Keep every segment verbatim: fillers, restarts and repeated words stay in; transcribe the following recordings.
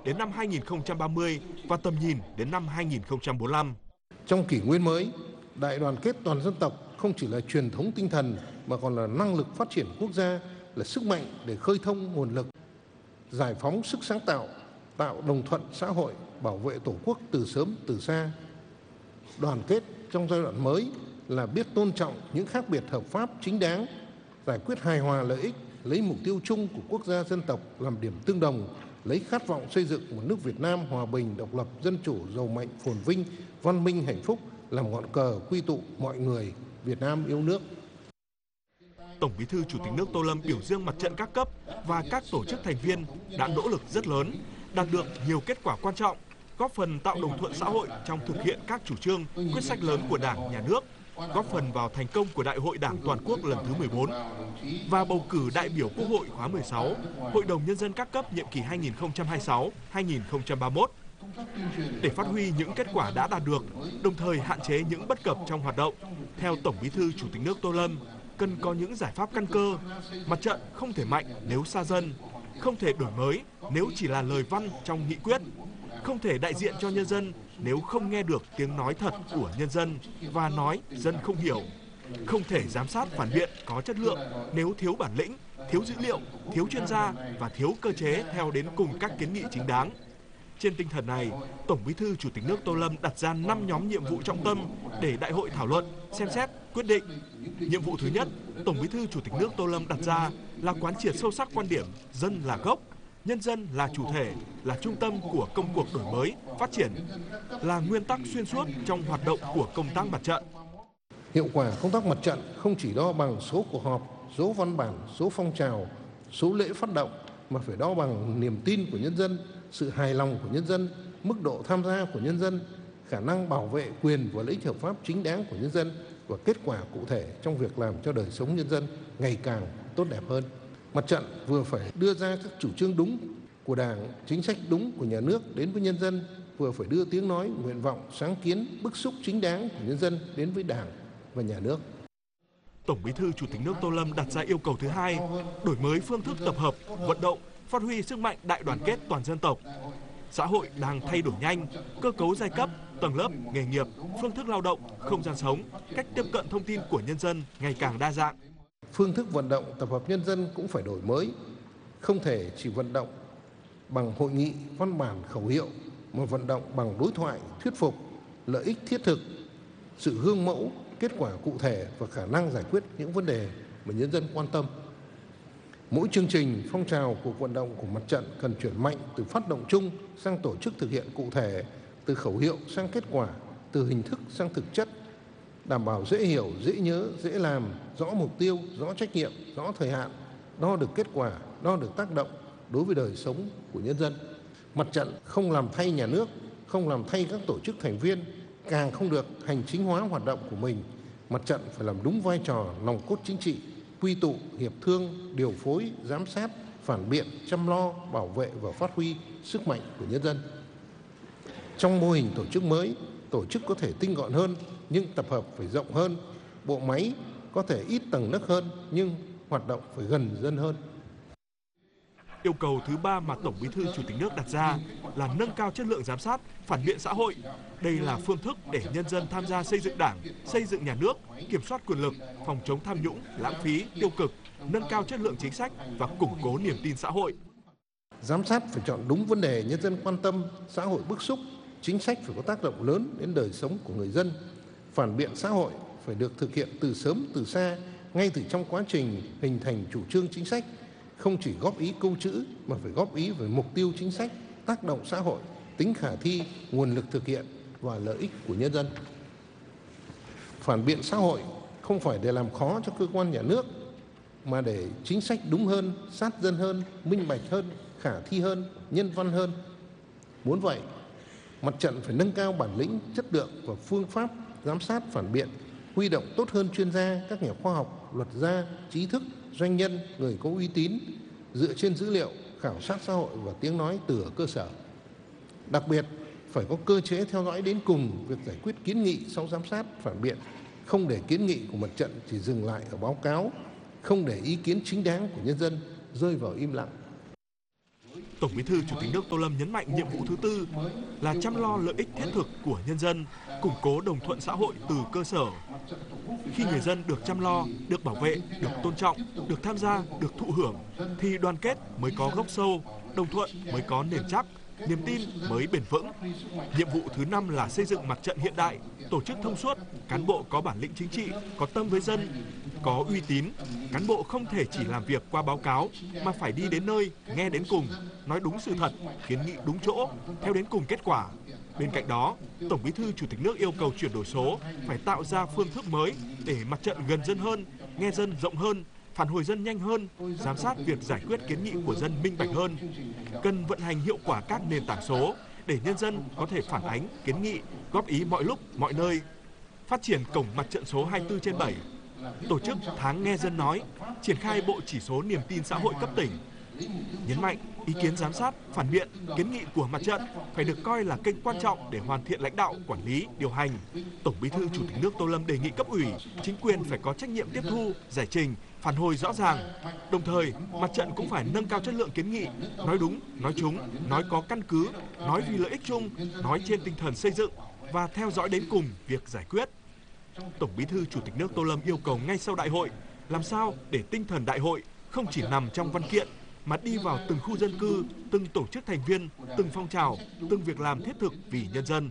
đến năm hai nghìn không trăm ba mươi và tầm nhìn đến năm hai nghìn không trăm bốn mươi lăm. Trong kỷ nguyên mới, đại đoàn kết toàn dân tộc không chỉ là truyền thống tinh thần mà còn là năng lực phát triển quốc gia, là sức mạnh để khơi thông nguồn lực, giải phóng sức sáng tạo, tạo đồng thuận xã hội, bảo vệ Tổ quốc từ sớm từ xa. Đoàn kết trong giai đoạn mới là biết tôn trọng những khác biệt hợp pháp chính đáng, giải quyết hài hòa lợi ích, lấy mục tiêu chung của quốc gia dân tộc làm điểm tương đồng, lấy khát vọng xây dựng một nước Việt Nam hòa bình, độc lập, dân chủ, giàu mạnh, phồn vinh, văn minh, hạnh phúc làm ngọn cờ quy tụ mọi người Việt Nam yêu nước. Tổng Bí thư Chủ tịch nước Tô Lâm biểu dương mặt trận các cấp và các tổ chức thành viên đã nỗ lực rất lớn, đạt được nhiều kết quả quan trọng, góp phần tạo đồng thuận xã hội trong thực hiện các chủ trương, quyết sách lớn của Đảng, Nhà nước, góp phần vào thành công của Đại hội Đảng toàn quốc lần thứ mười bốn và bầu cử đại biểu Quốc hội khóa mười sáu, Hội đồng Nhân dân các cấp nhiệm kỳ hai nghìn không trăm hai mươi sáu đến hai nghìn không trăm ba mươi mốt. Để phát huy những kết quả đã đạt được, đồng thời hạn chế những bất cập trong hoạt động, theo Tổng Bí thư Chủ tịch nước Tô Lâm, cần có những giải pháp căn cơ. Mặt trận không thể mạnh nếu xa dân, không thể đổi mới nếu chỉ là lời văn trong nghị quyết, không thể đại diện cho nhân dân nếu không nghe được tiếng nói thật của nhân dân và nói dân không hiểu, không thể giám sát phản biện có chất lượng nếu thiếu bản lĩnh, thiếu dữ liệu, thiếu chuyên gia và thiếu cơ chế theo đến cùng các kiến nghị chính đáng. Trên tinh thần này, Tổng Bí thư Chủ tịch nước Tô Lâm đặt ra năm nhóm nhiệm vụ trọng tâm để đại hội thảo luận, xem xét, quyết định. Nhiệm vụ thứ nhất, Tổng Bí thư Chủ tịch nước Tô Lâm đặt ra là quán triệt sâu sắc quan điểm dân là gốc, nhân dân là chủ thể, là trung tâm của công cuộc đổi mới, phát triển, là nguyên tắc xuyên suốt trong hoạt động của công tác mặt trận. Hiệu quả công tác mặt trận không chỉ đo bằng số cuộc họp, số văn bản, số phong trào, số lễ phát động, mà phải đo bằng niềm tin của nhân dân, sự hài lòng của nhân dân, mức độ tham gia của nhân dân, khả năng bảo vệ quyền và lợi ích hợp pháp chính đáng của nhân dân và kết quả cụ thể trong việc làm cho đời sống nhân dân ngày càng tốt đẹp hơn. Mặt trận vừa phải đưa ra các chủ trương đúng của Đảng, chính sách đúng của nhà nước đến với nhân dân, vừa phải đưa tiếng nói, nguyện vọng, sáng kiến, bức xúc chính đáng của nhân dân đến với Đảng và nhà nước. Tổng Bí thư Chủ tịch nước Tô Lâm đặt ra yêu cầu thứ hai, đổi mới phương thức tập hợp, vận động, phát huy sức mạnh đại đoàn kết toàn dân tộc. Xã hội đang thay đổi nhanh, cơ cấu giai cấp, tầng lớp, nghề nghiệp, phương thức lao động, không gian sống, cách tiếp cận thông tin của nhân dân ngày càng đa dạng. Phương thức vận động tập hợp nhân dân cũng phải đổi mới, không thể chỉ vận động bằng hội nghị, văn bản, khẩu hiệu, mà vận động bằng đối thoại, thuyết phục, lợi ích thiết thực, sự gương mẫu, kết quả cụ thể và khả năng giải quyết những vấn đề mà nhân dân quan tâm. Mỗi chương trình, phong trào, cuộc vận động của mặt trận cần chuyển mạnh từ phát động chung sang tổ chức thực hiện cụ thể, từ khẩu hiệu sang kết quả, từ hình thức sang thực chất, đảm bảo dễ hiểu, dễ nhớ, dễ làm, rõ mục tiêu, rõ trách nhiệm, rõ thời hạn, đo được kết quả, đo được tác động đối với đời sống của nhân dân. Mặt trận không làm thay nhà nước, không làm thay các tổ chức thành viên, càng không được hành chính hóa hoạt động của mình. Mặt trận phải làm đúng vai trò nòng cốt chính trị, quy tụ, hiệp thương, điều phối, giám sát, phản biện, chăm lo, bảo vệ và phát huy sức mạnh của nhân dân. Trong mô hình tổ chức mới, tổ chức có thể tinh gọn hơn nhưng tập hợp phải rộng hơn, bộ máy có thể ít tầng nấc hơn nhưng hoạt động phải gần dân hơn. Yêu cầu thứ ba mà Tổng Bí thư Chủ tịch nước đặt ra là nâng cao chất lượng giám sát, phản biện xã hội. Đây là phương thức để nhân dân tham gia xây dựng Đảng, xây dựng nhà nước, kiểm soát quyền lực, phòng chống tham nhũng, lãng phí, tiêu cực, nâng cao chất lượng chính sách và củng cố niềm tin xã hội. Giám sát phải chọn đúng vấn đề nhân dân quan tâm, xã hội bức xúc, chính sách phải có tác động lớn đến đời sống của người dân. Phản biện xã hội phải được thực hiện từ sớm từ xa, ngay từ trong quá trình hình thành chủ trương chính sách, không chỉ góp ý câu chữ mà phải góp ý về mục tiêu chính sách, tác động xã hội, tính khả thi, nguồn lực thực hiện và lợi ích của nhân dân. Phản biện xã hội không phải để làm khó cho cơ quan nhà nước, mà để chính sách đúng hơn, sát dân hơn, minh bạch hơn, khả thi hơn, nhân văn hơn. Muốn vậy, mặt trận phải nâng cao bản lĩnh, chất lượng và phương pháp giám sát phản biện, huy động tốt hơn chuyên gia, các nhà khoa học, luật gia, trí thức, doanh nhân, người có uy tín, dựa trên dữ liệu, khảo sát xã hội và tiếng nói từ ở cơ sở. Đặc biệt, phải có cơ chế theo dõi đến cùng việc giải quyết kiến nghị sau giám sát, phản biện, không để kiến nghị của mặt trận chỉ dừng lại ở báo cáo, không để ý kiến chính đáng của nhân dân rơi vào im lặng. Tổng Bí thư Chủ tịch nước Tô Lâm nhấn mạnh nhiệm vụ thứ tư là chăm lo lợi ích thiết thực của nhân dân, củng cố đồng thuận xã hội từ cơ sở. Khi người dân được chăm lo, được bảo vệ, được tôn trọng, được tham gia, được thụ hưởng, thì đoàn kết mới có gốc sâu, đồng thuận mới có nền chắc, niềm tin mới bền vững. Nhiệm vụ thứ năm là xây dựng mặt trận hiện đại, tổ chức thông suốt, cán bộ có bản lĩnh chính trị, có tâm với dân, có uy tín. Cán bộ không thể chỉ làm việc qua báo cáo, mà phải đi đến nơi, nghe đến cùng, nói đúng sự thật, kiến nghị đúng chỗ, theo đến cùng kết quả. Bên cạnh đó, Tổng Bí thư Chủ tịch nước yêu cầu chuyển đổi số phải tạo ra phương thức mới để mặt trận gần dân hơn, nghe dân rộng hơn, phản hồi dân nhanh hơn, giám sát việc giải quyết kiến nghị của dân minh bạch hơn. Cần vận hành hiệu quả các nền tảng số để nhân dân có thể phản ánh, kiến nghị, góp ý mọi lúc, mọi nơi. Phát triển cổng mặt trận số hai mươi tư trên bảy, tổ chức tháng nghe dân nói, triển khai bộ chỉ số niềm tin xã hội cấp tỉnh. Nhấn mạnh, ý kiến giám sát, phản biện, kiến nghị của mặt trận phải được coi là kênh quan trọng để hoàn thiện lãnh đạo, quản lý, điều hành. Tổng Bí thư Chủ tịch nước Tô Lâm đề nghị cấp ủy, chính quyền phải có trách nhiệm tiếp thu, giải trình, phản hồi rõ ràng. Đồng thời, mặt trận cũng phải nâng cao chất lượng kiến nghị, nói đúng, nói trúng, nói có căn cứ, nói vì lợi ích chung, nói trên tinh thần xây dựng và theo dõi đến cùng việc giải quyết. Tổng Bí thư Chủ tịch nước Tô Lâm yêu cầu ngay sau đại hội, làm sao để tinh thần đại hội không chỉ nằm trong văn kiện mà đi vào từng khu dân cư, từng tổ chức thành viên, từng phong trào, từng việc làm thiết thực vì nhân dân.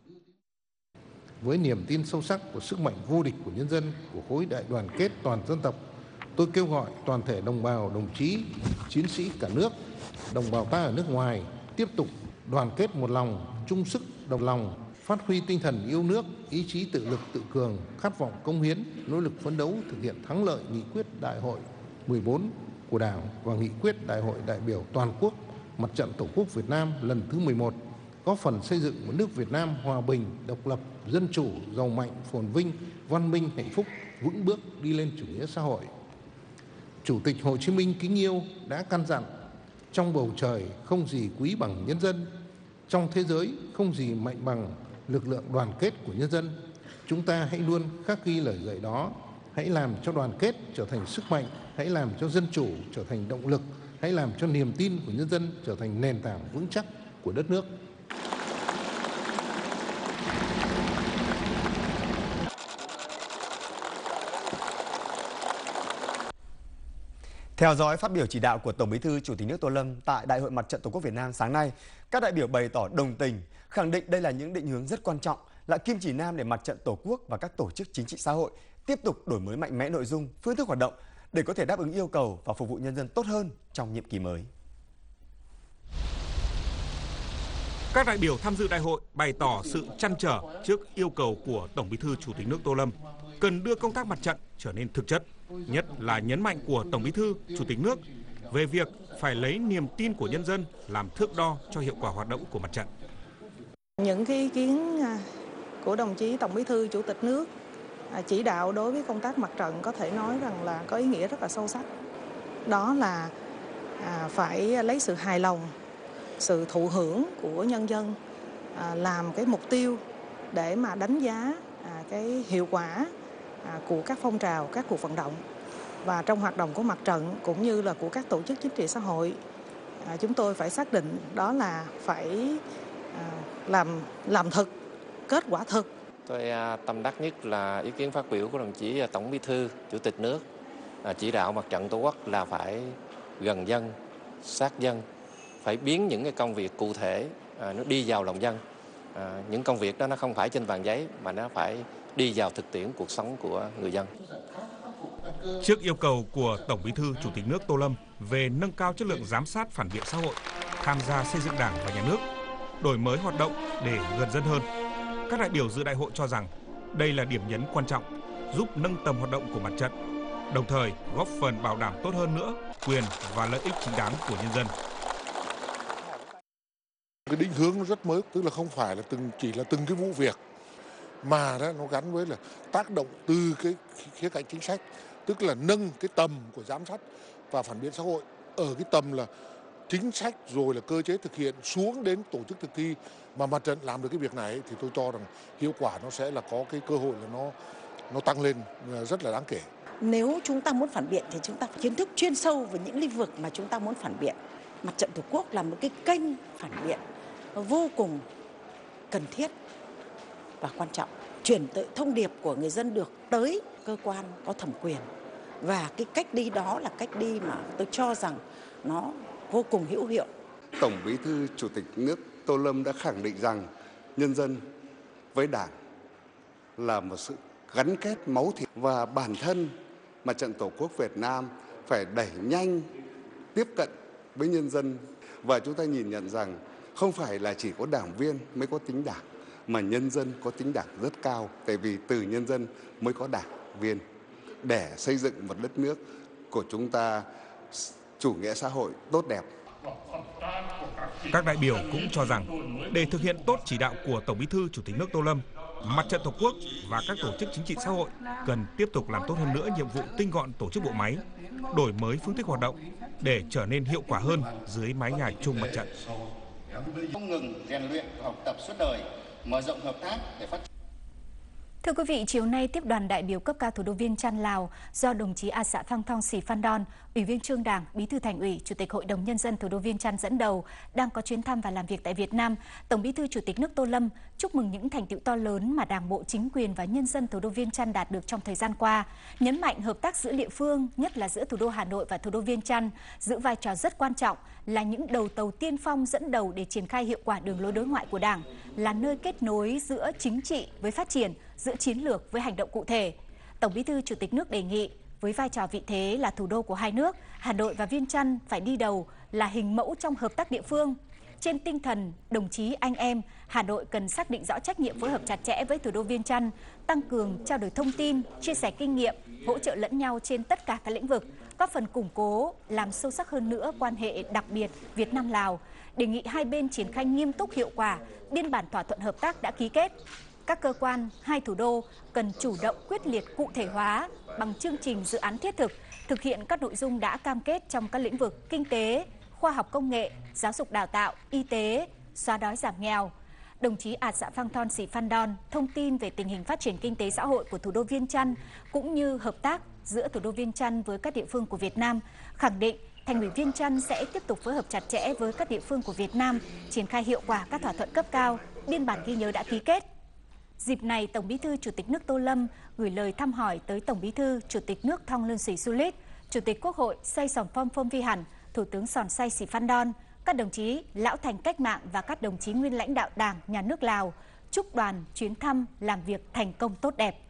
Với niềm tin sâu sắc của sức mạnh vô địch của nhân dân, của khối đại đoàn kết toàn dân tộc, tôi kêu gọi toàn thể đồng bào, đồng chí, chiến sĩ cả nước, đồng bào ta ở nước ngoài tiếp tục đoàn kết một lòng, chung sức đồng lòng, phát huy tinh thần yêu nước, ý chí tự lực tự cường, khát vọng cống hiến, nỗ lực phấn đấu thực hiện thắng lợi nghị quyết đại hội mười bốn của Đảng và nghị quyết đại hội đại biểu toàn quốc Mặt trận Tổ quốc Việt Nam lần thứ mười một, góp phần xây dựng một nước Việt Nam hòa bình, độc lập, dân chủ, giàu mạnh, phồn vinh, văn minh, hạnh phúc, vững bước đi lên chủ nghĩa xã hội. Chủ tịch Hồ Chí Minh kính yêu đã căn dặn, trong bầu trời không gì quý bằng nhân dân, trong thế giới không gì mạnh bằng lực lượng đoàn kết của nhân dân. Chúng ta hãy luôn khắc ghi lời dạy đó, hãy làm cho đoàn kết trở thành sức mạnh, hãy làm cho dân chủ trở thành động lực, hãy làm cho niềm tin của nhân dân trở thành nền tảng vững chắc của đất nước. Theo dõi phát biểu chỉ đạo của Tổng Bí thư Chủ tịch nước Tô Lâm tại Đại hội Mặt trận Tổ quốc Việt Nam sáng nay, các đại biểu bày tỏ đồng tình, khẳng định đây là những định hướng rất quan trọng, là kim chỉ nam để Mặt trận Tổ quốc và các tổ chức chính trị xã hội tiếp tục đổi mới mạnh mẽ nội dung, phương thức hoạt động để có thể đáp ứng yêu cầu và phục vụ nhân dân tốt hơn trong nhiệm kỳ mới. Các đại biểu tham dự đại hội bày tỏ sự trăn trở trước yêu cầu của Tổng Bí thư Chủ tịch nước Tô Lâm cần đưa công tác mặt trận trở nên thực chất, nhất là nhấn mạnh của Tổng Bí thư Chủ tịch nước về việc phải lấy niềm tin của nhân dân làm thước đo cho hiệu quả hoạt động của mặt trận. Những cái ý kiến của đồng chí Tổng Bí thư Chủ tịch nước chỉ đạo đối với công tác mặt trận có thể nói rằng là có ý nghĩa rất là sâu sắc. Đó là phải lấy sự hài lòng, sự thụ hưởng của nhân dân làm cái mục tiêu để mà đánh giá cái hiệu quả của các phong trào, các cuộc vận động. Và trong hoạt động của mặt trận cũng như là của các tổ chức chính trị xã hội, chúng tôi phải xác định đó là phải làm làm thực, kết quả thực. Tôi tâm đắc nhất là ý kiến phát biểu của đồng chí Tổng Bí thư Chủ tịch nước chỉ đạo Mặt trận Tổ quốc là phải gần dân, sát dân, phải biến những cái công việc cụ thể nó đi vào lòng dân. À, những công việc đó nó không phải trên bàn giấy mà nó phải đi vào thực tiễn cuộc sống của người dân. Trước yêu cầu của Tổng Bí thư Chủ tịch nước Tô Lâm về nâng cao chất lượng giám sát phản biện xã hội, tham gia xây dựng Đảng và Nhà nước, đổi mới hoạt động để gần dân hơn, các đại biểu dự đại hội cho rằng đây là điểm nhấn quan trọng giúp nâng tầm hoạt động của mặt trận, đồng thời góp phần bảo đảm tốt hơn nữa quyền và lợi ích chính đáng của nhân dân. Cái định hướng nó rất mới, tức là không phải là từng chỉ là từng cái vụ việc mà đó nó gắn với là tác động từ cái khía cạnh chính sách, tức là nâng cái tầm của giám sát và phản biện xã hội ở cái tầm là chính sách rồi là cơ chế thực hiện xuống đến tổ chức thực thi, mà mặt trận làm được cái việc này thì tôi cho rằng hiệu quả nó sẽ là có cái cơ hội là nó nó tăng lên rất là đáng kể. Nếu chúng ta muốn phản biện thì chúng ta phải kiến thức chuyên sâu về những lĩnh vực mà chúng ta muốn phản biện. Mặt trận Tổ quốc là một cái kênh phản biện vô cùng cần thiết và quan trọng, chuyển tới thông điệp của người dân được tới cơ quan có thẩm quyền. Và cái cách đi đó là cách đi mà tôi cho rằng nó vô cùng hữu hiệu. Tổng Bí thư Chủ tịch nước Tô Lâm đã khẳng định rằng nhân dân với Đảng là một sự gắn kết máu thịt, và bản thân Mặt trận Tổ quốc Việt Nam phải đẩy nhanh tiếp cận với nhân dân. Và chúng ta nhìn nhận rằng không phải là chỉ có đảng viên mới có tính đảng, mà nhân dân có tính đảng rất cao, tại vì từ nhân dân mới có đảng viên để xây dựng một đất nước của chúng ta chủ nghĩa xã hội tốt đẹp. Các đại biểu cũng cho rằng để thực hiện tốt chỉ đạo của Tổng Bí thư Chủ tịch nước Tô Lâm, Mặt trận Tổ quốc và các tổ chức chính trị xã hội cần tiếp tục làm tốt hơn nữa nhiệm vụ tinh gọn tổ chức bộ máy, đổi mới phương thức hoạt động để trở nên hiệu quả hơn dưới mái nhà chung mặt trận. Không ngừng rèn luyện và học tập suốt đời, mở rộng hợp tác để phát triển. Thưa quý vị, chiều nay tiếp đoàn đại biểu cấp cao thủ đô Viêng Chăn, Lào do đồng chí A Sạ Phang Thong Sĩ Phan Đon, Ủy viên Trung Đảng, Bí thư Thành ủy, Chủ tịch Hội đồng Nhân dân thủ đô Viêng Chăn dẫn đầu, đang có chuyến thăm và làm việc tại Việt Nam. Tổng Bí thư Chủ tịch nước Tô Lâm chúc mừng những thành tựu to lớn mà Đảng bộ, chính quyền và nhân dân thủ đô Viêng Chăn đạt được trong thời gian qua, nhấn mạnh hợp tác giữa địa phương, nhất là giữa thủ đô Hà Nội và thủ đô Viêng Chăn, giữ vai trò rất quan trọng, là những đầu tàu tiên phong dẫn đầu để triển khai hiệu quả đường lối đối ngoại của Đảng, là nơi kết nối giữa chính trị với phát triển, giữa chiến lược với hành động cụ thể. Tổng Bí thư Chủ tịch nước đề nghị với vai trò vị thế là thủ đô của hai nước, Hà Nội và Viêng Chăn phải đi đầu là hình mẫu trong hợp tác địa phương. Trên tinh thần đồng chí anh em, Hà Nội cần xác định rõ trách nhiệm phối hợp chặt chẽ với thủ đô Viêng Chăn, tăng cường trao đổi thông tin, chia sẻ kinh nghiệm, hỗ trợ lẫn nhau trên tất cả các lĩnh vực, góp phần củng cố, làm sâu sắc hơn nữa quan hệ đặc biệt Việt Nam-Lào. Đề nghị hai bên triển khai nghiêm túc hiệu quả biên bản thỏa thuận hợp tác đã ký kết. Các cơ quan, hai thủ đô cần chủ động quyết liệt cụ thể hóa bằng chương trình dự án thiết thực, thực hiện các nội dung đã cam kết trong các lĩnh vực kinh tế, khoa học công nghệ, giáo dục đào tạo, y tế, xóa đói giảm nghèo. Đồng chí A Sạ Phang Thong Sĩ Phan Đon thông tin về tình hình phát triển kinh tế xã hội của thủ đô Viêng Chăn cũng như hợp tác giữa thủ đô Viêng Chăn với các địa phương của Việt Nam, khẳng định Thành ủy Viêng Chăn sẽ tiếp tục phối hợp chặt chẽ với các địa phương của Việt Nam, triển khai hiệu quả các thỏa thuận cấp cao, biên bản ghi nhớ đã ký kết. Dịp này, Tổng Bí thư Chủ tịch nước Tô Lâm gửi lời thăm hỏi tới Tổng Bí thư Chủ tịch nước Thongloun Sisoulith, Chủ tịch Quốc hội Say Sỏn Phong Phong Vi Hẳn, Thủ tướng Sòn Say Sĩ Phan Đon, các đồng chí lão thành cách mạng và các đồng chí nguyên lãnh đạo Đảng, Nhà nước Lào, chúc đoàn chuyến thăm làm việc thành công tốt đẹp.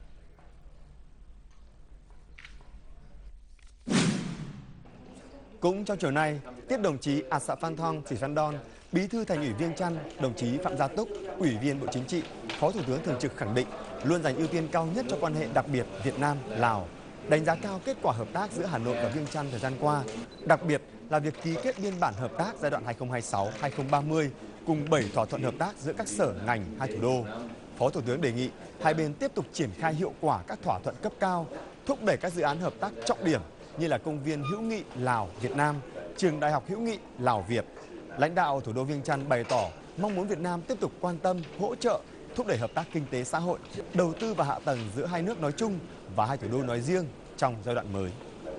Cũng trong chiều nay, tiếp đồng chí A Sạ Phang Thong Sĩ Phan Đon, Bí thư Thành ủy Viêng Chăn, đồng chí Phạm Gia Túc, Ủy viên Bộ Chính trị, Phó Thủ tướng Thường trực khẳng định luôn dành ưu tiên cao nhất cho quan hệ đặc biệt Việt Nam-Lào, đánh giá cao kết quả hợp tác giữa Hà Nội và Viêng Chăn thời gian qua, đặc biệt là việc ký kết biên bản hợp tác giai đoạn hai nghìn không trăm hai mươi sáu đến hai nghìn không trăm ba mươi cùng bảy thỏa thuận hợp tác giữa các sở ngành hai thủ đô. Phó Thủ tướng đề nghị hai bên tiếp tục triển khai hiệu quả các thỏa thuận cấp cao, thúc đẩy các dự án hợp tác trọng điểm như là công viên hữu nghị Lào-Việt Nam, trường đại học hữu nghị Lào-Việt. Lãnh đạo thủ đô Viêng Chăn bày tỏ mong muốn Việt Nam tiếp tục quan tâm, hỗ trợ, thúc đẩy hợp tác kinh tế xã hội, đầu tư và hạ tầng giữa hai nước nói chung và hai thủ đô nói riêng trong giai đoạn mới.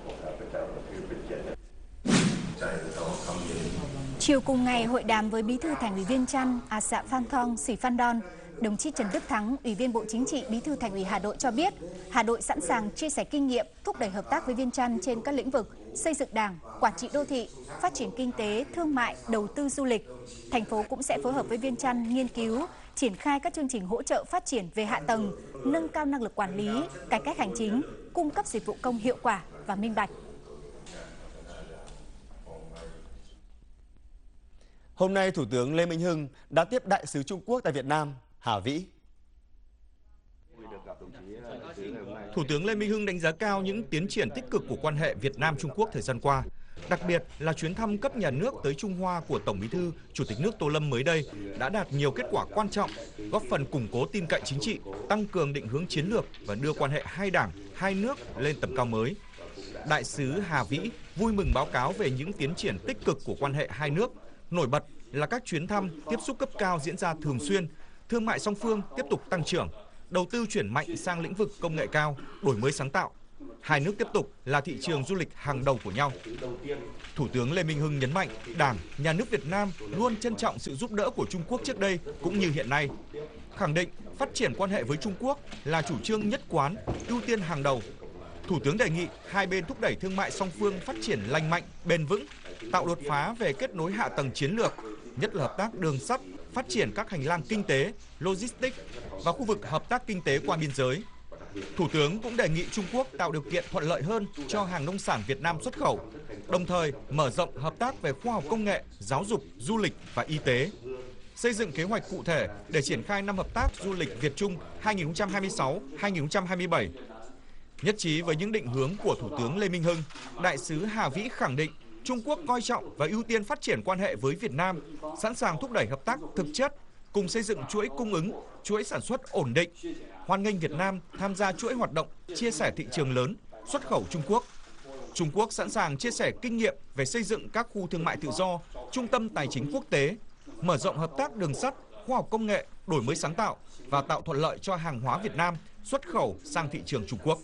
Chiều cùng ngày, hội đàm với Bí thư Thành ủy Viêng Chăn A Sạ Phang Thong Sĩ Phan Đon, đồng chí Trần Đức Thắng, Ủy viên Bộ Chính trị, Bí thư Thành ủy Hà Nội cho biết, Hà Nội sẵn sàng chia sẻ kinh nghiệm, thúc đẩy hợp tác với Viêng Chăn trên các lĩnh vực xây dựng Đảng, quản trị đô thị, phát triển kinh tế, thương mại, đầu tư du lịch. Thành phố cũng sẽ phối hợp với Viêng Chăn nghiên cứu, triển khai các chương trình hỗ trợ phát triển về hạ tầng, nâng cao năng lực quản lý, cải cách hành chính, cung cấp dịch vụ công hiệu quả và minh bạch. Hôm nay, Thủ tướng Lê Minh Hưng đã tiếp Đại sứ Trung Quốc tại Việt Nam, Hà Vĩ. Thủ tướng Lê Minh Hưng đánh giá cao những tiến triển tích cực của quan hệ Việt Nam-Trung Quốc thời gian qua, đặc biệt là chuyến thăm cấp nhà nước tới Trung Hoa của Tổng Bí thư Chủ tịch nước Tô Lâm mới đây đã đạt nhiều kết quả quan trọng, góp phần củng cố tin cậy chính trị, tăng cường định hướng chiến lược và đưa quan hệ hai đảng, hai nước lên tầm cao mới. Đại sứ Hà Vĩ vui mừng báo cáo về những tiến triển tích cực của quan hệ hai nước, nổi bật là các chuyến thăm, tiếp xúc cấp cao diễn ra thường xuyên, thương mại song phương tiếp tục tăng trưởng, đầu tư chuyển mạnh sang lĩnh vực công nghệ cao, đổi mới sáng tạo. hai nước tiếp tục là thị trường du lịch hàng đầu của nhau. Thủ tướng Lê Minh Hưng nhấn mạnh, Đảng, Nhà nước Việt Nam luôn trân trọng sự giúp đỡ của Trung Quốc trước đây cũng như hiện nay. Khẳng định phát triển quan hệ với Trung Quốc là chủ trương nhất quán, ưu tiên hàng đầu. Thủ tướng đề nghị hai bên thúc đẩy thương mại song phương phát triển lành mạnh, bền vững, tạo đột phá về kết nối hạ tầng chiến lược, nhất là hợp tác đường sắt, phát triển các hành lang kinh tế, logistics và khu vực hợp tác kinh tế qua biên giới. Thủ tướng cũng đề nghị Trung Quốc tạo điều kiện thuận lợi hơn cho hàng nông sản Việt Nam xuất khẩu, đồng thời mở rộng hợp tác về khoa học công nghệ, giáo dục, du lịch và y tế. Xây dựng kế hoạch cụ thể để triển khai năm hợp tác du lịch Việt Trung hai nghìn không trăm hai mươi sáu đến hai nghìn không trăm hai mươi bảy. Nhất trí với những định hướng của Thủ tướng Lê Minh Hưng, Đại sứ Hà Vĩ khẳng định Trung Quốc coi trọng và ưu tiên phát triển quan hệ với Việt Nam, sẵn sàng thúc đẩy hợp tác thực chất, cùng xây dựng chuỗi cung ứng, chuỗi sản xuất ổn định, hoan nghênh Việt Nam tham gia chuỗi hoạt động chia sẻ thị trường lớn, xuất khẩu Trung Quốc. Trung Quốc sẵn sàng chia sẻ kinh nghiệm về xây dựng các khu thương mại tự do, trung tâm tài chính quốc tế, mở rộng hợp tác đường sắt, khoa học công nghệ, đổi mới sáng tạo và tạo thuận lợi cho hàng hóa Việt Nam xuất khẩu sang thị trường Trung Quốc.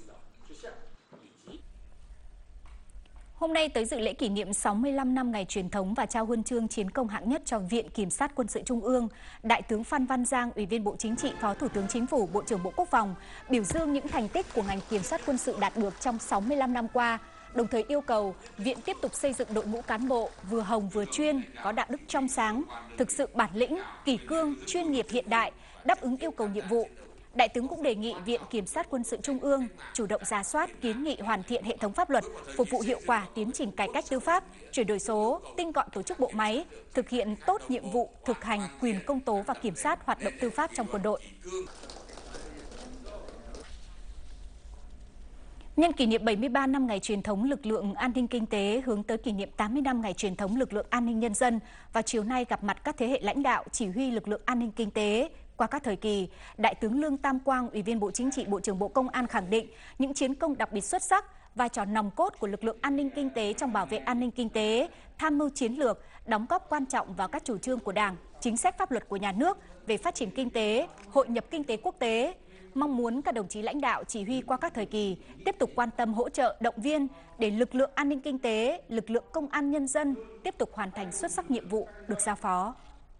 Hôm nay tới dự lễ kỷ niệm sáu mươi lăm năm ngày truyền thống và trao huân chương chiến công hạng nhất cho Viện Kiểm sát Quân sự Trung ương, Đại tướng Phan Văn Giang, Ủy viên Bộ Chính trị, Phó Thủ tướng Chính phủ, Bộ trưởng Bộ Quốc phòng, biểu dương những thành tích của ngành kiểm sát quân sự đạt được trong sáu mươi lăm năm qua, đồng thời yêu cầu Viện tiếp tục xây dựng đội ngũ cán bộ vừa hồng vừa chuyên, có đạo đức trong sáng, thực sự bản lĩnh, kỷ cương, chuyên nghiệp hiện đại, đáp ứng yêu cầu nhiệm vụ. Đại tướng cũng đề nghị Viện Kiểm sát Quân sự Trung ương chủ động rà soát, kiến nghị hoàn thiện hệ thống pháp luật, phục vụ hiệu quả tiến trình cải cách tư pháp, chuyển đổi số, tinh gọn tổ chức bộ máy, thực hiện tốt nhiệm vụ thực hành quyền công tố và kiểm soát hoạt động tư pháp trong quân đội. Nhân kỷ niệm bảy mươi ba năm ngày truyền thống lực lượng an ninh kinh tế hướng tới kỷ niệm tám mươi năm ngày truyền thống lực lượng an ninh nhân dân, vào chiều nay gặp mặt các thế hệ lãnh đạo chỉ huy lực lượng an ninh kinh tế qua các thời kỳ, Đại tướng Lương Tam Quang, Ủy viên Bộ Chính trị, Bộ trưởng Bộ Công an khẳng định những chiến công đặc biệt xuất sắc, vai trò nòng cốt của lực lượng an ninh kinh tế trong bảo vệ an ninh kinh tế, tham mưu chiến lược, đóng góp quan trọng vào các chủ trương của Đảng, chính sách pháp luật của nhà nước về phát triển kinh tế, hội nhập kinh tế quốc tế. Mong muốn các đồng chí lãnh đạo chỉ huy qua các thời kỳ tiếp tục quan tâm hỗ trợ, động viên để lực lượng an ninh kinh tế, lực lượng công an nhân dân tiếp tục hoàn thành xuất sắc nhiệm vụ được giao phó.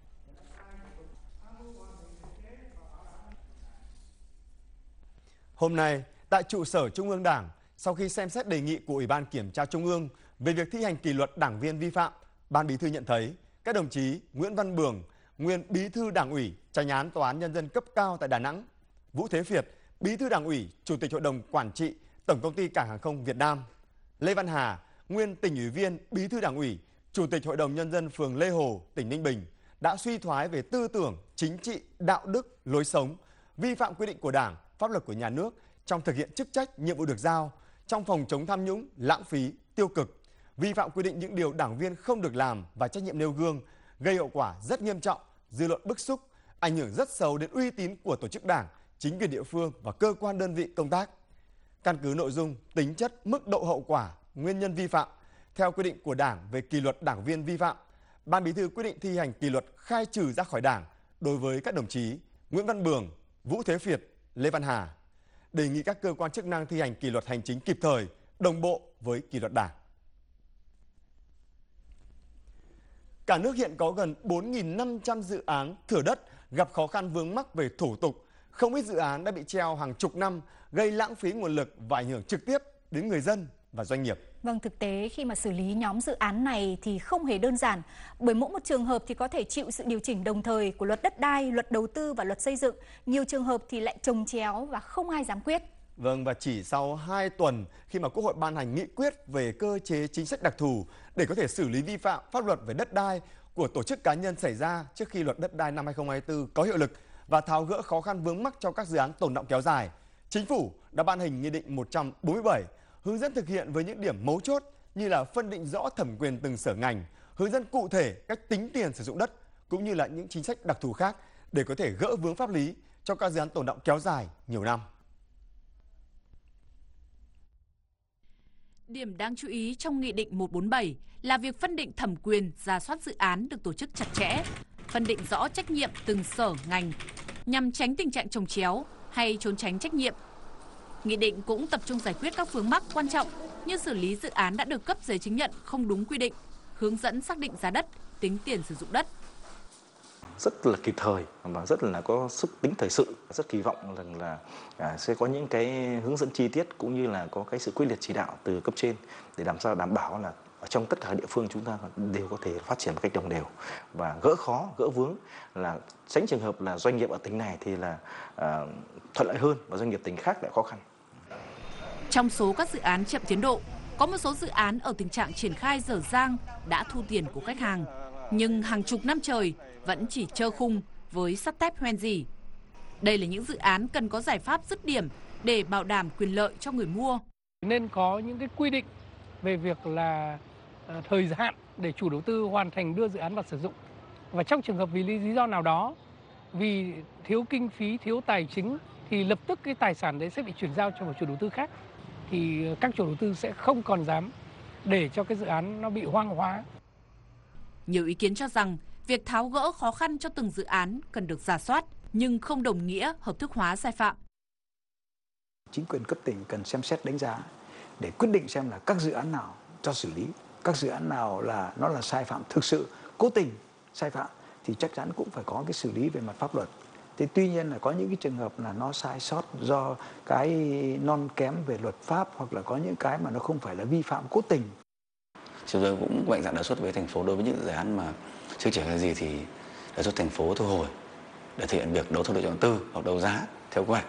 Hôm nay, tại trụ sở Trung ương Đảng, sau khi xem xét đề nghị của Ủy ban Kiểm tra Trung ương về việc thi hành kỷ luật đảng viên vi phạm, Ban Bí thư nhận thấy các đồng chí Nguyễn Văn Bường, nguyên Bí thư Đảng ủy, Chánh án Tòa án Nhân dân cấp cao tại Đà Nẵng, Vũ Thế Việt, Bí thư Đảng ủy, Chủ tịch Hội đồng Quản trị Tổng công ty Cảng hàng không Việt Nam, Lê Văn Hà, nguyên Tỉnh ủy viên, Bí thư Đảng ủy, Chủ tịch Hội đồng Nhân dân phường Lê Hồ, tỉnh Ninh Bình đã suy thoái về tư tưởng, chính trị, đạo đức, lối sống, vi phạm quy định của Đảng, pháp luật của nhà nước trong thực hiện chức trách, nhiệm vụ được giao, trong phòng chống tham nhũng, lãng phí, tiêu cực, vi phạm quy định những điều đảng viên không được làm và trách nhiệm nêu gương, gây hậu quả rất nghiêm trọng, dư luận bức xúc, ảnh hưởng rất xấu đến uy tín của tổ chức Đảng, chính quyền địa phương và cơ quan đơn vị công tác. Căn cứ nội dung, tính chất, mức độ hậu quả, nguyên nhân vi phạm, theo quy định của Đảng về kỷ luật đảng viên vi phạm, Ban Bí thư quyết định thi hành kỷ luật khai trừ ra khỏi Đảng đối với các đồng chí Nguyễn Văn Bường, Vũ Thế Việt, Lê Văn Hà, đề nghị các cơ quan chức năng thi hành kỷ luật hành chính kịp thời, đồng bộ với kỷ luật Đảng. Cả nước hiện có gần bốn nghìn năm trăm dự án thửa đất gặp khó khăn vướng mắc về thủ tục. Không ít dự án đã bị treo hàng chục năm, gây lãng phí nguồn lực và ảnh hưởng trực tiếp đến người dân và doanh nghiệp. Vâng, thực tế khi mà xử lý nhóm dự án này thì không hề đơn giản, bởi mỗi một trường hợp thì có thể chịu sự điều chỉnh đồng thời của luật đất đai, luật đầu tư và luật xây dựng. Nhiều trường hợp thì lại chồng chéo và không ai dám quyết. Vâng, và chỉ sau hai tuần khi mà Quốc hội ban hành nghị quyết về cơ chế chính sách đặc thù để có thể xử lý vi phạm pháp luật về đất đai của tổ chức cá nhân xảy ra trước khi luật đất đai năm hai nghìn không trăm hai mươi tư có hiệu lực và tháo gỡ khó khăn vướng mắc cho các dự án tồn đọng kéo dài, Chính phủ đã ban hành Nghị định một trăm bốn mươi bảy hướng dẫn thực hiện với những điểm mấu chốt như là phân định rõ thẩm quyền từng sở ngành, hướng dẫn cụ thể cách tính tiền sử dụng đất cũng như là những chính sách đặc thù khác để có thể gỡ vướng pháp lý cho các dự án tồn đọng kéo dài nhiều năm. Điểm đáng chú ý trong Nghị định một trăm bốn mươi bảy là việc phân định thẩm quyền, rà soát dự án được tổ chức chặt chẽ, phân định rõ trách nhiệm từng sở ngành nhằm tránh tình trạng chồng chéo hay trốn tránh trách nhiệm. Nghị định cũng tập trung giải quyết các vướng mắc quan trọng như xử lý dự án đã được cấp giấy chứng nhận không đúng quy định, hướng dẫn xác định giá đất, tính tiền sử dụng đất. Rất là kịp thời và rất là có sức tính thời sự. Rất kỳ vọng rằng là, là sẽ có những cái hướng dẫn chi tiết cũng như là có cái sự quyết liệt chỉ đạo từ cấp trên để làm sao đảm bảo là ở trong tất cả địa phương chúng ta đều có thể phát triển một cách đồng đều và gỡ khó, gỡ vướng, là tránh trường hợp là doanh nghiệp ở tỉnh này thì là à, thuận lợi hơn và doanh nghiệp tỉnh khác lại khó khăn. Trong số các dự án chậm tiến độ, có một số dự án ở tình trạng triển khai dở dang đã thu tiền của khách hàng, nhưng hàng chục năm trời vẫn chỉ trơ khung với sắt thép hoen rỉ. Đây là những dự án cần có giải pháp dứt điểm để bảo đảm quyền lợi cho người mua. Nên có những cái quy định về việc là uh, thời hạn để chủ đầu tư hoàn thành đưa dự án vào sử dụng. Và trong trường hợp vì lý do nào đó, vì thiếu kinh phí, thiếu tài chính thì lập tức cái tài sản đấy sẽ bị chuyển giao cho một chủ đầu tư khác. Thì các chủ đầu tư sẽ không còn dám để cho cái dự án nó bị hoang hóa. Nhiều ý kiến cho rằng việc tháo gỡ khó khăn cho từng dự án cần được rà soát, nhưng không đồng nghĩa hợp thức hóa sai phạm. Chính quyền cấp tỉnh cần xem xét đánh giá để quyết định xem là các dự án nào cho xử lý, các dự án nào là nó là sai phạm thực sự, cố tình sai phạm thì chắc chắn cũng phải có cái xử lý về mặt pháp luật. Thế tuy nhiên là có những cái trường hợp là nó sai sót do cái non kém về luật pháp hoặc là có những cái mà nó không phải là vi phạm cố tình. Chúng tôi cũng mạnh dạn đề xuất với thành phố đối với những dự án mà chưa triển khai gì thì đề xuất thành phố thu hồi để thực hiện việc đấu thầu lựa chọn tư hoặc đấu giá theo quy hoạch.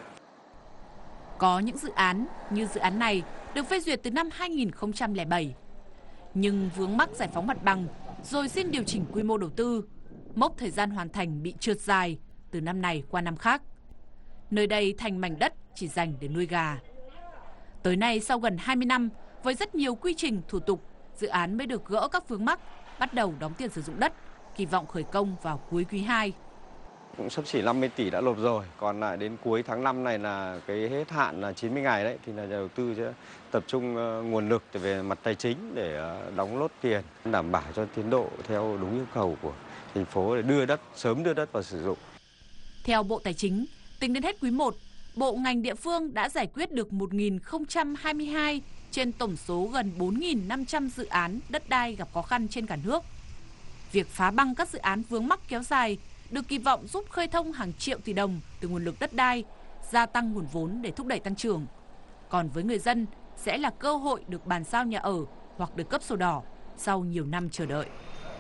Có những dự án như dự án này được phê duyệt từ năm hai nghìn không trăm lẻ bảy, nhưng vướng mắc giải phóng mặt bằng rồi xin điều chỉnh quy mô đầu tư, mốc thời gian hoàn thành bị trượt dài từ năm này qua năm khác. Nơi đây thành mảnh đất chỉ dành để nuôi gà. Tới nay sau gần hai mươi năm, với rất nhiều quy trình thủ tục, dự án mới được gỡ các vướng mắc, bắt đầu đóng tiền sử dụng đất, kỳ vọng khởi công vào cuối quý hai. Cũng xấp xỉ năm mươi tỷ đã nộp rồi, còn lại đến cuối tháng năm này là cái hết hạn là chín mươi ngày đấy, thì là nhà đầu tư sẽ tập trung nguồn lực về mặt tài chính để đóng lốt tiền, đảm bảo cho tiến độ theo đúng yêu cầu của thành phố để đưa đất, sớm đưa đất vào sử dụng. Theo Bộ Tài chính, tính đến hết quý một, bộ ngành địa phương đã giải quyết được một nghìn không trăm hai mươi hai trên tổng số gần bốn nghìn năm trăm dự án đất đai gặp khó khăn trên cả nước. Việc phá băng các dự án vướng mắc kéo dài được kỳ vọng giúp khơi thông hàng triệu tỷ đồng từ nguồn lực đất đai, gia tăng nguồn vốn để thúc đẩy tăng trưởng. Còn với người dân sẽ là cơ hội được bàn giao nhà ở hoặc được cấp sổ đỏ sau nhiều năm chờ đợi.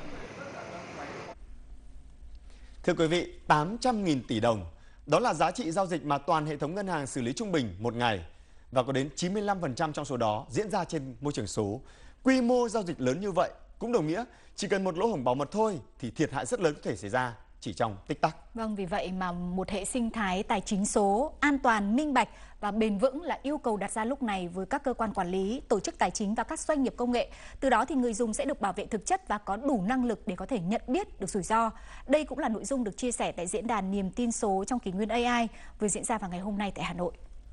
Thưa quý vị, tám trăm nghìn tỷ đồng, đó là giá trị giao dịch mà toàn hệ thống ngân hàng xử lý trung bình một ngày. Và có đến chín mươi lăm phần trăm trong số đó diễn ra trên môi trường số. Quy mô giao dịch lớn như vậy cũng đồng nghĩa chỉ cần một lỗ hổng bảo mật thôi thì thiệt hại rất lớn có thể xảy ra chỉ trong tích tắc. Vâng, vì vậy mà một hệ sinh thái tài chính số an toàn, minh bạch và bền vững là yêu cầu đặt ra lúc này với các cơ quan quản lý, tổ chức tài chính và các doanh nghiệp công nghệ. Từ đó thì người dùng sẽ được bảo vệ thực chất và có đủ năng lực để có thể nhận biết được rủi ro. Đây cũng là nội dung được chia sẻ tại diễn đàn Niềm tin số trong kỷ nguyên a i vừa diễn ra vào ngày hôm nay tại Hà Nội.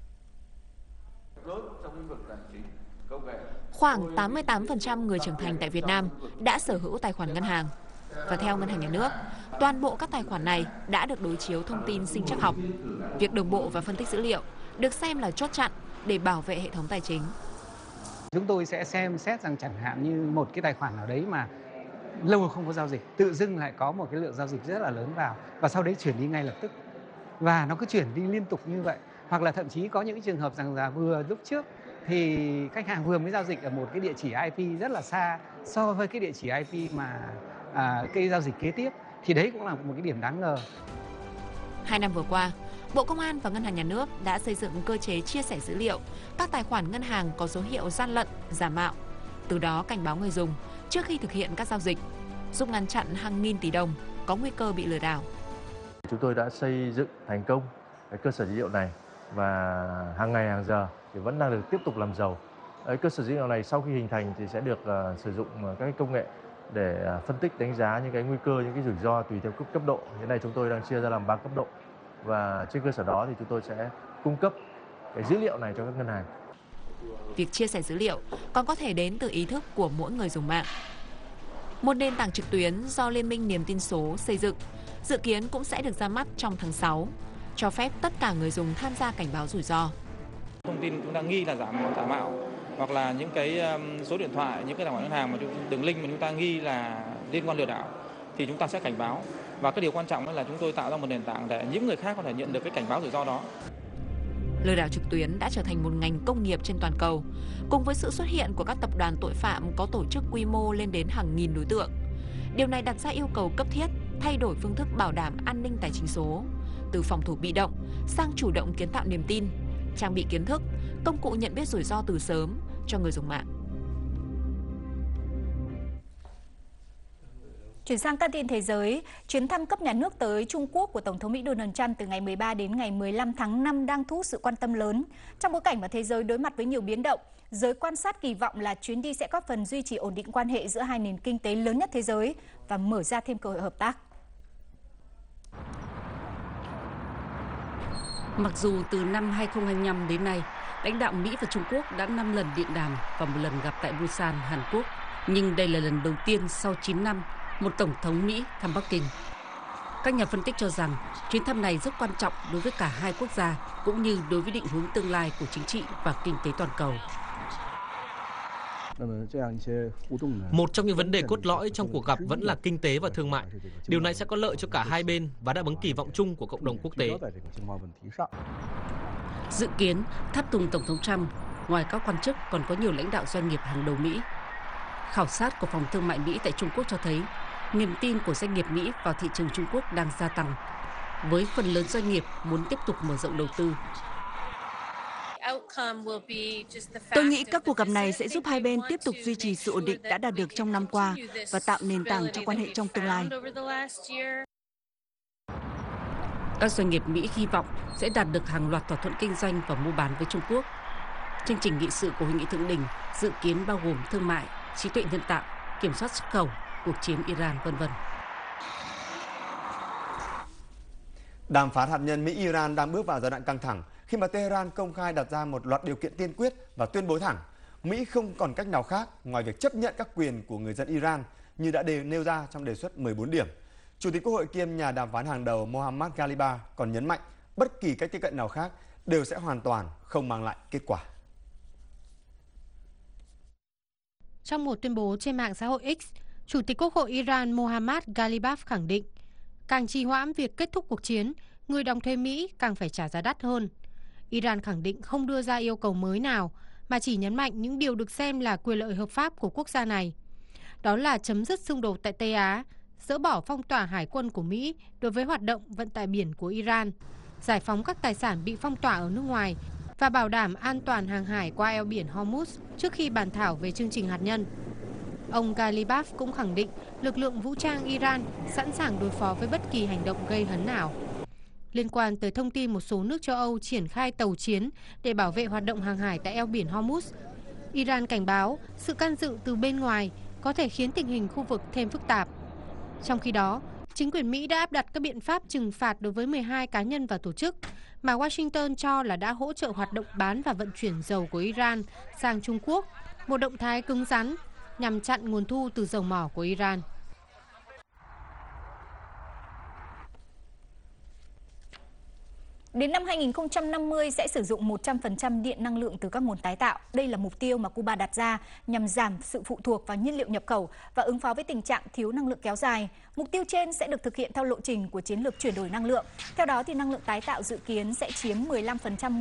Khoảng tám mươi tám phần trăm người trưởng thành tại Việt Nam đã sở hữu tài khoản ngân hàng. Và theo Ngân hàng Nhà nước, toàn bộ các tài khoản này đã được đối chiếu thông tin sinh trắc học. Việc đồng bộ và phân tích dữ liệu được xem là chốt chặn để bảo vệ hệ thống tài chính. Chúng tôi sẽ xem xét rằng chẳng hạn như một cái tài khoản nào đấy mà lâu không có giao dịch, tự dưng lại có một cái lượng giao dịch rất là lớn vào và sau đấy chuyển đi ngay lập tức. Và nó cứ chuyển đi liên tục như vậy. Hoặc là thậm chí có những trường hợp rằng là vừa lúc trước thì khách hàng vừa mới giao dịch ở một cái địa chỉ i pê rất là xa so với cái địa chỉ i pê mà à, cái giao dịch kế tiếp, thì đấy cũng là một cái điểm đáng ngờ. Hai năm vừa qua, Bộ Công an và Ngân hàng Nhà nước đã xây dựng cơ chế chia sẻ dữ liệu các tài khoản ngân hàng có dấu hiệu gian lận, giả mạo, từ đó cảnh báo người dùng trước khi thực hiện các giao dịch, giúp ngăn chặn hàng nghìn tỷ đồng có nguy cơ bị lừa đảo. Chúng tôi đã xây dựng thành công cái cơ sở dữ liệu này và hàng ngày hàng giờ thì vẫn đang được tiếp tục làm giàu. Cái cơ sở dữ liệu này sau khi hình thành thì sẽ được uh, sử dụng uh, các cái công nghệ để uh, phân tích đánh giá những cái nguy cơ, những cái rủi ro tùy theo cấp cấp độ. Hiện nay chúng tôi đang chia ra làm ba cấp độ và trên cơ sở đó thì chúng tôi sẽ cung cấp cái dữ liệu này cho các ngân hàng. Việc chia sẻ dữ liệu còn có thể đến từ ý thức của mỗi người dùng mạng. Một nền tảng trực tuyến do Liên minh Niềm tin số xây dựng dự kiến cũng sẽ được ra mắt trong tháng sáu, cho phép tất cả người dùng tham gia cảnh báo rủi ro. Thông tin chúng ta nghi là giả giả mạo hoặc là những cái số điện thoại, những cái tài khoản ngân hàng mà đường link mà chúng ta nghi là liên quan lừa đảo thì chúng ta sẽ cảnh báo. Và cái điều quan trọng là chúng tôi tạo ra một nền tảng để những người khác có thể nhận được cái cảnh báo rủi ro đó. Lừa đảo trực tuyến đã trở thành một ngành công nghiệp trên toàn cầu, cùng với sự xuất hiện của các tập đoàn tội phạm có tổ chức quy mô lên đến hàng nghìn đối tượng. Điều này đặt ra yêu cầu cấp thiết thay đổi phương thức bảo đảm an ninh tài chính số, từ phòng thủ bị động sang chủ động kiến tạo niềm tin, trang bị kiến thức, công cụ nhận biết rủi ro từ sớm cho người dùng mạng. Chuyển sang các tin thế giới, chuyến thăm cấp nhà nước tới Trung Quốc của Tổng thống Mỹ Donald Trump từ ngày mười ba đến ngày mười lăm tháng năm đang thu hút sự quan tâm lớn. Trong bối cảnh mà thế giới đối mặt với nhiều biến động, giới quan sát kỳ vọng là chuyến đi sẽ góp phần duy trì ổn định quan hệ giữa hai nền kinh tế lớn nhất thế giới và mở ra thêm cơ hội hợp tác. Mặc dù từ năm hai không hai lăm đến nay, lãnh đạo Mỹ và Trung Quốc đã năm lần điện đàm và một lần gặp tại Busan, Hàn Quốc, nhưng đây là lần đầu tiên sau chín năm một Tổng thống Mỹ thăm Bắc Kinh. Các nhà phân tích cho rằng chuyến thăm này rất quan trọng đối với cả hai quốc gia cũng như đối với định hướng tương lai của chính trị và kinh tế toàn cầu. Một trong những vấn đề cốt lõi trong cuộc gặp vẫn là kinh tế và thương mại. Điều này sẽ có lợi cho cả hai bên và đáp ứng kỳ vọng chung của cộng đồng quốc tế. Dự kiến, tháp tùng Tổng thống Trump, ngoài các quan chức còn có nhiều lãnh đạo doanh nghiệp hàng đầu Mỹ. Khảo sát của Phòng Thương mại Mỹ tại Trung Quốc cho thấy niềm tin của doanh nghiệp Mỹ vào thị trường Trung Quốc đang gia tăng, với phần lớn doanh nghiệp muốn tiếp tục mở rộng đầu tư. Tôi nghĩ các cuộc gặp này sẽ giúp hai bên tiếp tục duy trì sự ổn định đã đạt được trong năm qua và tạo nền tảng cho quan hệ trong tương lai. Các doanh nghiệp Mỹ hy vọng sẽ đạt được hàng loạt thỏa thuận kinh doanh và mua bán với Trung Quốc. Chương trình nghị sự của hội nghị thượng đỉnh dự kiến bao gồm thương mại, trí tuệ nhân tạo, kiểm soát xuất khẩu, cuộc chiến Iran, vân vân. Đàm phán hạt nhân Mỹ-Iran đang bước vào giai đoạn căng thẳng khi mà Tehran công khai đặt ra một loạt điều kiện tiên quyết và tuyên bố thẳng Mỹ không còn cách nào khác ngoài việc chấp nhận các quyền của người dân Iran như đã đề nêu ra trong đề xuất mười bốn điểm. Chủ tịch Quốc hội kiêm nhà đàm phán hàng đầu Mohammad Ghalibaf còn nhấn mạnh bất kỳ cách tiếp cận nào khác đều sẽ hoàn toàn không mang lại kết quả. Trong một tuyên bố trên mạng xã hội X, Chủ tịch Quốc hội Iran Mohammad Ghalibaf khẳng định càng trì hoãn việc kết thúc cuộc chiến, người đóng thuế Mỹ càng phải trả giá đắt hơn. Iran khẳng định không đưa ra yêu cầu mới nào, mà chỉ nhấn mạnh những điều được xem là quyền lợi hợp pháp của quốc gia này. Đó là chấm dứt xung đột tại Tây Á, dỡ bỏ phong tỏa hải quân của Mỹ đối với hoạt động vận tải biển của Iran, giải phóng các tài sản bị phong tỏa ở nước ngoài và bảo đảm an toàn hàng hải qua eo biển Hormuz trước khi bàn thảo về chương trình hạt nhân. Ông Ghalibaf cũng khẳng định lực lượng vũ trang Iran sẵn sàng đối phó với bất kỳ hành động gây hấn nào. Liên quan tới thông tin một số nước châu Âu triển khai tàu chiến để bảo vệ hoạt động hàng hải tại eo biển Hormuz, Iran cảnh báo sự can dự từ bên ngoài có thể khiến tình hình khu vực thêm phức tạp. Trong khi đó, chính quyền Mỹ đã áp đặt các biện pháp trừng phạt đối với mười hai cá nhân và tổ chức mà Washington cho là đã hỗ trợ hoạt động bán và vận chuyển dầu của Iran sang Trung Quốc, một động thái cứng rắn nhằm chặn nguồn thu từ dầu mỏ của Iran. Đến năm hai nghìn không trăm năm mươi sẽ sử dụng một trăm phần trăm điện năng lượng từ các nguồn tái tạo. Đây là mục tiêu mà Cuba đặt ra nhằm giảm sự phụ thuộc vào nhiên liệu nhập khẩu và ứng phó với tình trạng thiếu năng lượng kéo dài. Mục tiêu trên sẽ được thực hiện theo lộ trình của chiến lược chuyển đổi năng lượng. Theo đó, thì năng lượng tái tạo dự kiến sẽ chiếm mười lăm phần trăm